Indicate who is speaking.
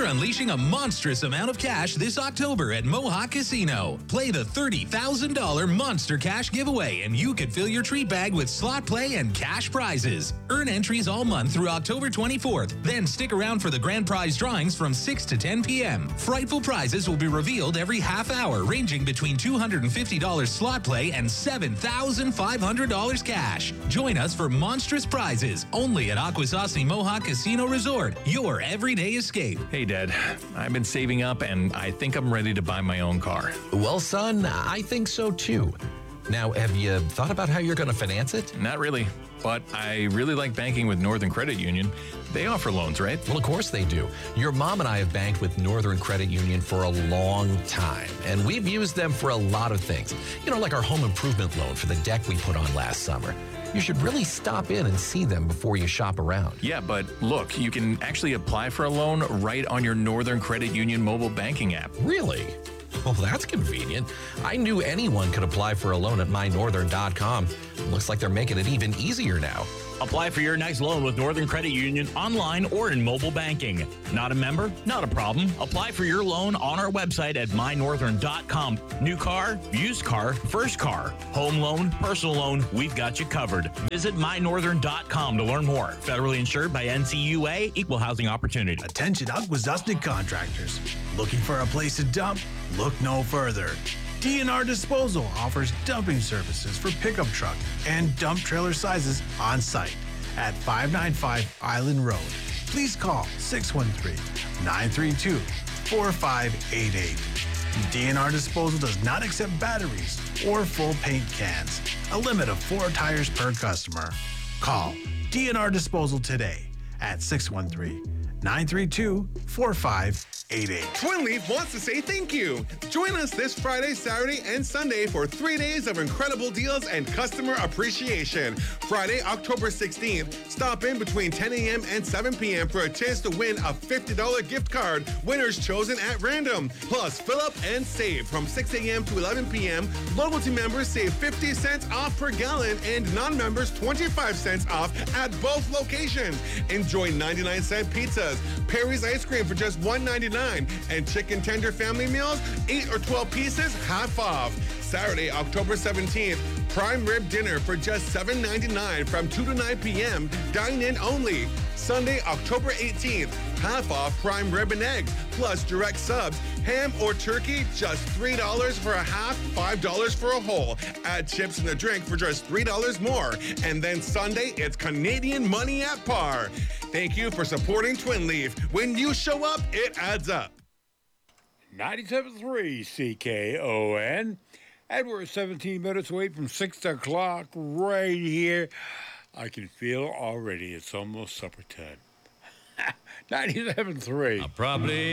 Speaker 1: unleashing a monstrous amount of cash this October at Mohawk Casino. Play the $30,000 Monster Cash giveaway, and you could fill your treat bag with slot play and cash prizes. Earn entries all month through October 24th. Then stick around for the grand prize drawings from 6 to 10 p.m. Frightful prizes will be revealed every half hour, ranging between $250 slot play and $7,500 cash. Join us for monstrous prizes only at Akwesasne Mohawk Casino Resort, your everyday escape.
Speaker 2: Hey, Dad, I've been saving up and I think I'm ready to buy my own car.
Speaker 3: Well, son, I think so too. Now, have you thought about how you're going to finance it?
Speaker 2: Not really, but I really like banking with Northern Credit Union. They offer loans, right?
Speaker 3: Well, of course they do. Your mom and I have banked with Northern Credit Union for a long time, and we've used them for a lot of things. You know, like our home improvement loan for the deck we put on last summer. You should really stop in and see them before you shop around.
Speaker 2: Yeah, but look, you can actually apply for a loan right on your Northern Credit Union mobile banking app.
Speaker 3: Really? Well, that's convenient. I knew anyone could apply for a loan at mynorthern.com. Looks like they're making it even easier now.
Speaker 4: Apply for your next loan with Northern Credit Union online or in mobile banking. Not a member? Not a problem. Apply for your loan on our website at mynorthern.com. New car, used car, first car, home loan, personal loan, we've got you covered. Visit mynorthern.com to learn more. Federally insured by NCUA, Equal Housing Opportunity.
Speaker 5: Attention Akwesasne contractors. Looking for a place to dump? Look no further. DNR Disposal offers dumping services for pickup truck and dump trailer sizes on site at 595 Island Road. Please call 613-932-4588. DNR Disposal does not accept batteries or full paint cans. A limit of 4 tires per customer. Call DNR Disposal today at 613-932-4588.
Speaker 6: Twin Leaf wants to say thank you. Join us this Friday, Saturday, and Sunday for 3 days of incredible deals and customer appreciation. Friday, October 16th, stop in between 10 a.m. and 7 p.m. for a chance to win a $50 gift card. Winners chosen at random. Plus, fill up and save from 6 a.m. to 11 p.m. Loyalty members save 50 cents off per gallon and non-members 25 cents off at both locations. Enjoy 99-cent pizzas, Perry's ice cream for just $1.99, and chicken tender family meals, 8 or 12 pieces, half off. Saturday, October 17th, prime rib dinner for just $7.99 from 2 to 9 p.m. Dine-in only. Sunday, October 18th, half off prime rib and eggs, plus direct subs, ham or turkey, just $3 for a half, $5 for a whole. Add chips and a drink for just $3 more. And then Sunday, it's Canadian money at par. Thank you for supporting Twin Leaf. When you show up, it adds up.
Speaker 7: 97.3 CKON. And we're 17 minutes away from 6 o'clock right here. I can feel already it's almost supper time. 97.3.
Speaker 8: Probably